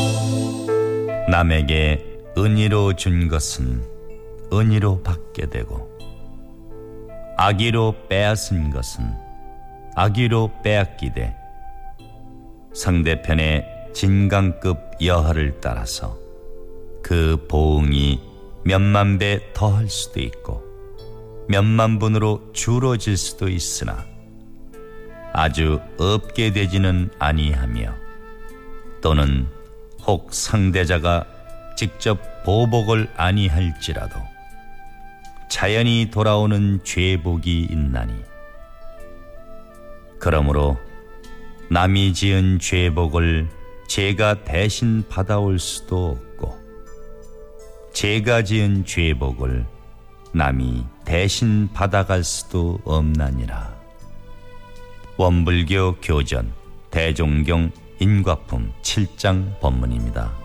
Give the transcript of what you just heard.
남에게 은희로 준 것은 은희로 받게 되고 악의로 빼앗은 것은 악의로 빼앗기되 상대편의 진강급 여하를 따라서 그 보응이 몇만 배 더할 수도 있고 몇만 분으로 줄어질 수도 있으나 아주 없게 되지는 아니하며 또는 혹 상대자가 직접 보복을 아니할지라도 자연히 돌아오는 죄복이 있나니 그러므로 남이 지은 죄복을 제가 대신 받아올 수도 없고 제가 지은 죄복을 남이 대신 받아갈 수도 없나니라. 원불교 교전 대종경 인과품 7장 법문입니다.